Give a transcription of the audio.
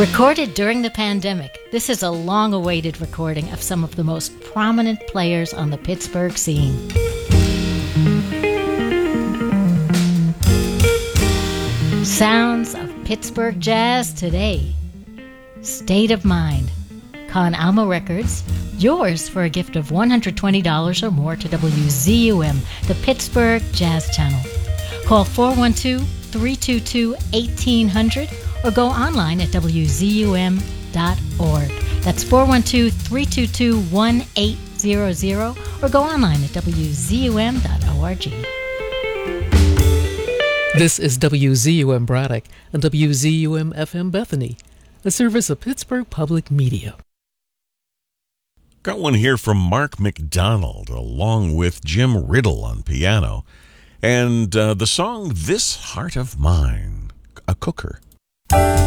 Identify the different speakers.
Speaker 1: Recorded during the pandemic, this is a long-awaited recording of some of the most prominent players on the Pittsburgh scene. Sounds of Pittsburgh jazz today. State of Mind. Con Alma Records. Yours for a gift of $120 or more to WZUM, the Pittsburgh Jazz Channel. Call 412-322-1800 or go online at WZUM.org. That's 412-322-1800 or go online at WZUM.org.
Speaker 2: This is WZUM Braddock and WZUM FM Bethany, a service of Pittsburgh Public Media.
Speaker 3: Got one here from Mark McDonald, along with Jim Riddle on piano, and the song This Heart of Mine, a cooker.